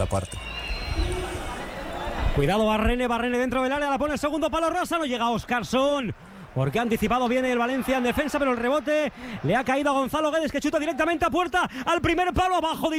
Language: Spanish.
segunda parte. Cuidado Barrene dentro del área, la pone el segundo palo Rosa, no llega Óscarson, porque ha anticipado bien el Valencia en defensa, pero el rebote le ha caído a Gonzalo Guedes, que chuta directamente a puerta, al primer palo, abajo de